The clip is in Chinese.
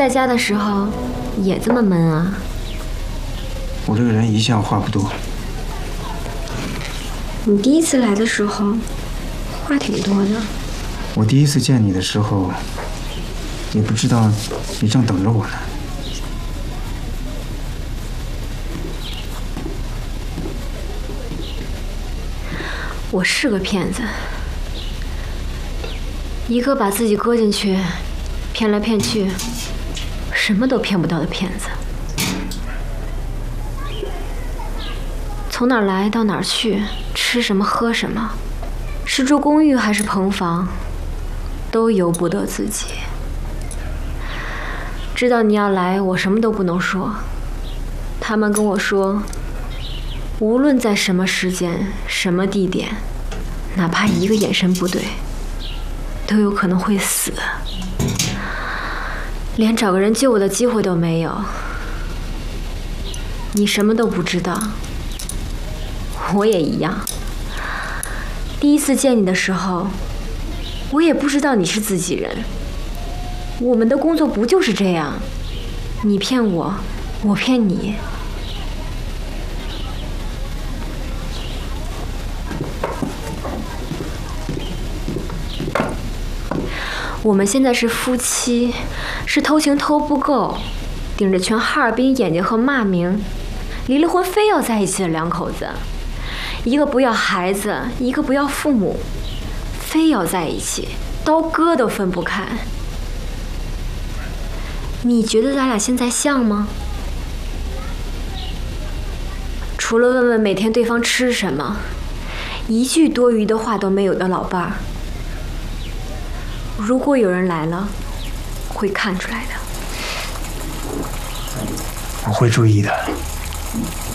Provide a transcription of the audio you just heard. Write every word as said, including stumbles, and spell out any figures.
在家的时候也这么闷啊？ 我这个人一向话不多。 你第一次来的时候话挺多的。 我第一次见你的时候，也不知道你正等着我呢。 我是个骗子，一个把自己搁进去，骗来骗去，什么都骗不到的骗子。从哪儿来到哪儿去，吃什么喝什么，是住公寓还是棚房，都由不得自己。知道你要来，我什么都不能说。他们跟我说，无论在什么时间、什么地点，哪怕一个眼神不对，都有可能会死，连找个人救我的机会都没有。你什么都不知道，我也一样。第一次见你的时候，我也不知道你是自己人。我们的工作不就是这样？你骗我，我骗你。我们现在是夫妻，是偷情偷不够，顶着全哈尔滨眼睛和骂名，离了婚非要在一起的两口子，一个不要孩子，一个不要父母，非要在一起，刀割都分不开。你觉得咱俩现在像吗？除了问问每天对方吃什么，一句多余的话都没有的老伴儿。如果有人来了，会看出来的。 我会注意的。